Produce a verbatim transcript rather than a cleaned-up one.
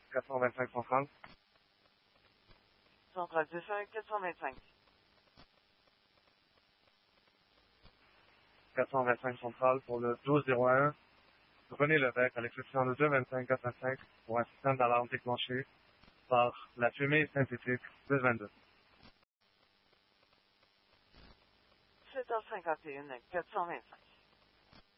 quatre cent vingt-cinq centrale. Centrale deux cent un, quatre cent vingt-cinq. quatre cent vingt-cinq centrale pour le douze zéro un. René Lévesque à l'exception de deux vingt-cinq quatre vingt-cinq pour un système d'alarme déclenché par la fumée synthétique deux vingt-deux. sept heures cinquante et un, quatre cent vingt-cinq.